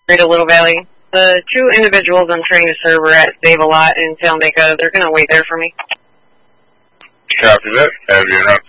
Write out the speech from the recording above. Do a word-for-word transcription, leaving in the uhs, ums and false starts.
to Little Valley. The two individuals I'm trying to serve are at Save-A-Lot in Talladega. They're going to wait there for me. Copy that. Have your